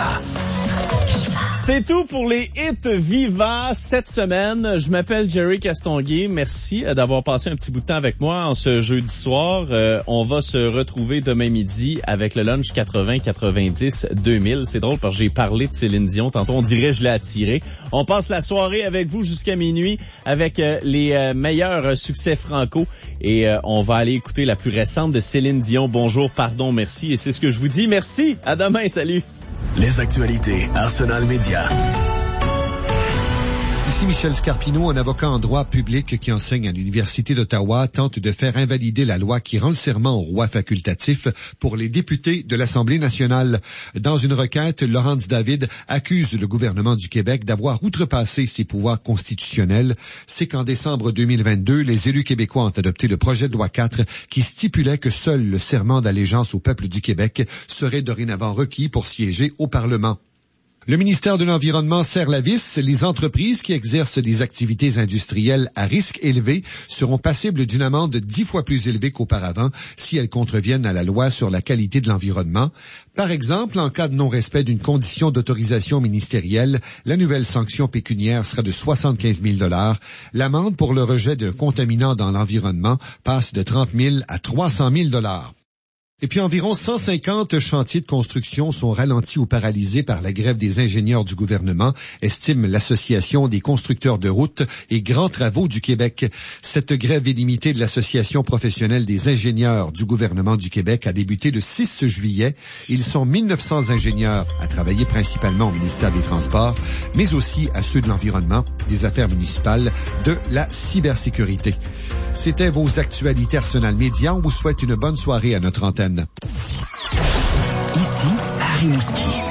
Viva. C'est tout pour les hits Viva cette semaine. Je m'appelle Jerry Castonguay. Merci d'avoir passé un petit bout de temps avec moi en ce jeudi soir. On va se retrouver demain midi avec le lunch 80-90-2000. C'est drôle parce que j'ai parlé de Céline Dion. Tantôt, on dirait que je l'ai attiré. On passe la soirée avec vous jusqu'à minuit avec les meilleurs succès franco. Et on va aller écouter la plus récente de Céline Dion. Bonjour, pardon, merci. Et c'est ce que je vous dis. Merci. À demain. Salut. Les actualités Arsenal Média. Ici Michel Scarpino, un avocat en droit public qui enseigne à l'Université d'Ottawa, tente de faire invalider la loi qui rend le serment au roi facultatif pour les députés de l'Assemblée nationale. Dans une requête, Laurence David accuse le gouvernement du Québec d'avoir outrepassé ses pouvoirs constitutionnels. C'est qu'en décembre 2022, les élus québécois ont adopté le projet de loi 4 qui stipulait que seul le serment d'allégeance au peuple du Québec serait dorénavant requis pour siéger au Parlement. Le ministère de l'Environnement serre la vis. Les entreprises qui exercent des activités industrielles à risque élevé seront passibles d'une amende 10 fois plus élevée qu'auparavant si elles contreviennent à la loi sur la qualité de l'environnement. Par exemple, en cas de non-respect d'une condition d'autorisation ministérielle, la nouvelle sanction pécuniaire sera de 75 000 $. L'amende pour le rejet de contaminants dans l'environnement passe de 30 000 à 300 000 $. Et puis environ 150 chantiers de construction sont ralentis ou paralysés par la grève des ingénieurs du gouvernement, estime l'Association des constructeurs de routes et grands travaux du Québec. Cette grève illimitée de l'Association professionnelle des ingénieurs du gouvernement du Québec a débuté le 6 juillet. Ils sont 1900 ingénieurs à travailler principalement au ministère des Transports, mais aussi à ceux de l'environnement, des affaires municipales, de la cybersécurité. C'était vos actualités Arsenal Média. On vous souhaite une bonne soirée à notre antenne. Ici, Harry Mouski.